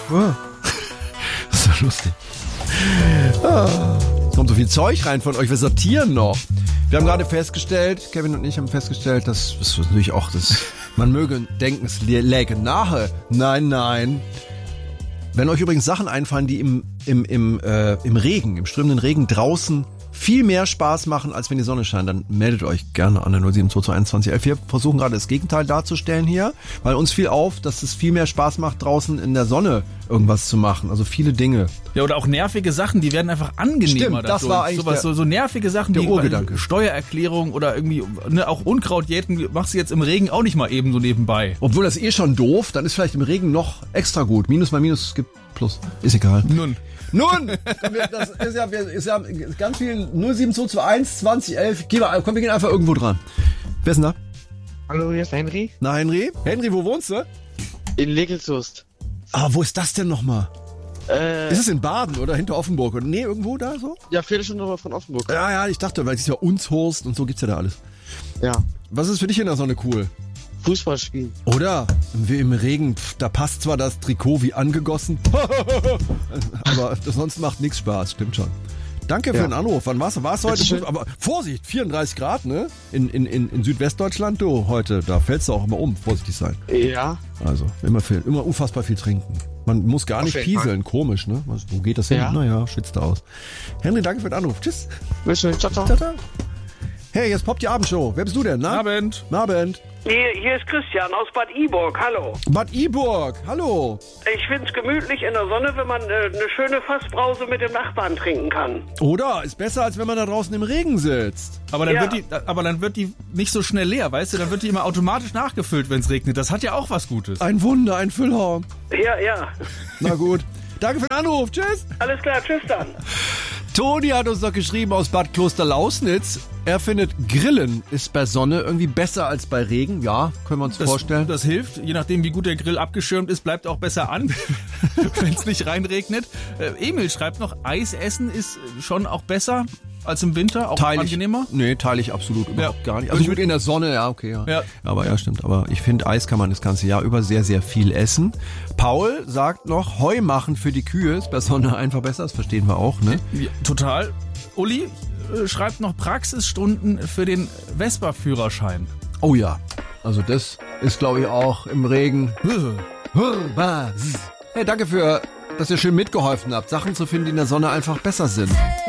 Das ist ja lustig. Kommt so viel Zeug rein von euch, wir sortieren noch. Wir haben gerade festgestellt, Kevin und ich haben festgestellt, dass das natürlich auch man möge denken, es läge nahe. Nein. Wenn euch übrigens Sachen einfallen, die im Regen, im strömenden Regen draußen viel mehr Spaß machen, als wenn die Sonne scheint, dann meldet euch gerne an der 0722111. Wir versuchen gerade das Gegenteil darzustellen hier, weil uns fiel auf, dass es viel mehr Spaß macht, draußen in der Sonne irgendwas zu machen. Also viele Dinge. Ja, oder auch nervige Sachen, die werden einfach angenehmer. Stimmt, dadurch. das war eigentlich so nervige Sachen, der wie Urgedanke. Steuererklärung oder irgendwie, ne, auch Unkraut jäten, machst du jetzt im Regen auch nicht mal eben so nebenbei. Obwohl das schon doof, dann ist vielleicht im Regen noch extra gut. Minus mal Minus gibt Plus. Ist egal. Nun, das ist ja ganz viel 07221 2011. Komm, wir gehen einfach irgendwo dran. Wer ist denn da? Hallo, hier ist Henry. Na, Henry? Henry, wo wohnst du? In Legelshust. Ah, wo ist das denn nochmal? Ist es in Baden oder hinter Offenburg? Oder nee, irgendwo da so? Ja, Viertelstunde von Offenburg. Ja, ich dachte, weil es ist ja Unshorst und so gibt's ja da alles. Ja. Was ist für dich in der Sonne cool? Fußball spielen. Oder im Regen, da passt zwar das Trikot wie angegossen, aber sonst macht nichts Spaß, stimmt schon. Danke für den Anruf. Wann war's heute? Aber Vorsicht, 34 Grad, ne? In Südwestdeutschland, du, heute, da fällst du auch immer um, vorsichtig sein. Ja. Also, immer unfassbar viel trinken. Man muss gar nicht pieseln, komisch, ne? Wo geht das hin? Ja. Naja, schwitzt aus. Henry, danke für den Anruf. Tschüss. Bis schön. Ciao, ciao. Ciao, ciao. Hey, jetzt poppt die Abendshow. Wer bist du denn, ne? Abend. Abend. Hier ist Christian aus Bad Iburg, hallo. Bad Iburg, hallo. Ich find's gemütlich in der Sonne, wenn man eine schöne Fassbrause mit dem Nachbarn trinken kann. Oder? Ist besser, als wenn man da draußen im Regen sitzt. Aber dann wird die nicht so schnell leer, weißt du? Dann wird die immer automatisch nachgefüllt, wenn es regnet. Das hat ja auch was Gutes. Ein Wunder, ein Füllhorn. Ja. Na gut. Danke für den Anruf. Tschüss. Alles klar, tschüss dann. Toni hat uns doch geschrieben aus Bad Klosterlausnitz. Er findet, Grillen ist bei Sonne irgendwie besser als bei Regen. Ja, können wir uns vorstellen. Das hilft. Je nachdem, wie gut der Grill abgeschirmt ist, bleibt auch besser an, wenn es nicht reinregnet. Emil schreibt noch, Eis essen ist schon auch besser als im Winter, auch angenehmer. Nee, teile ich absolut überhaupt gar nicht. Also gut in der Sonne, ja, okay. Ja. Aber ja, stimmt. Aber ich finde, Eis kann man das ganze Jahr über sehr, sehr viel essen. Paul sagt noch, Heu machen für die Kühe ist bei Sonne einfach besser. Das verstehen wir auch, ne? Ja, total. Uli schreibt noch Praxisstunden für den Vespa-Führerschein. Oh ja, also das ist, glaube ich, auch im Regen. Hey, danke dass ihr schön mitgeholfen habt, Sachen zu finden, die in der Sonne einfach besser sind.